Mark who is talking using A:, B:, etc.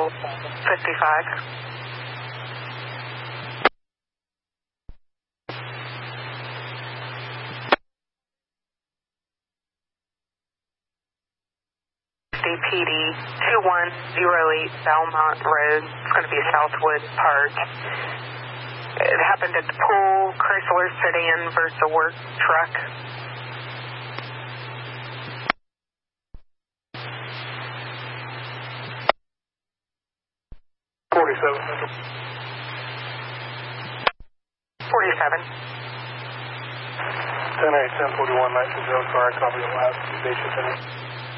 A: 55. DPD 2108 Belmont Road. It's going to be Southwood Park. It happened at the pool, Chrysler sedan versus a work truck.
B: $47.
A: 47.
B: 10-8, 1041, 19 car, copy the last station.